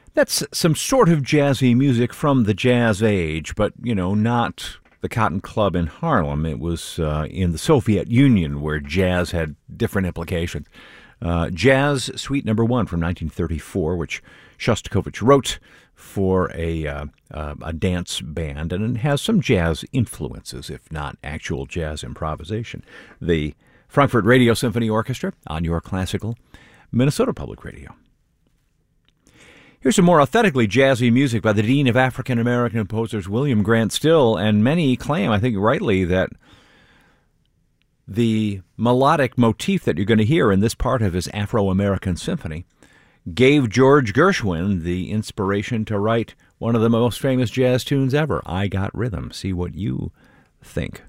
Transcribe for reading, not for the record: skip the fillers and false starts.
That's some sort of jazzy music from the Jazz Age, but, not the Cotton Club in Harlem. It was in the Soviet Union where jazz had different implications. Jazz Suite Number 1 from 1934, which Shostakovich wrote for a dance band, and it has some jazz influences, if not actual jazz improvisation. The Frankfurt Radio Symphony Orchestra on your classical Minnesota Public Radio. Here's some more authentically jazzy music by the Dean of African American Composers, William Grant Still, and many claim, I think rightly, that the melodic motif that you're going to hear in this part of his Afro-American Symphony gave George Gershwin the inspiration to write one of the most famous jazz tunes ever, I Got Rhythm. See what you think.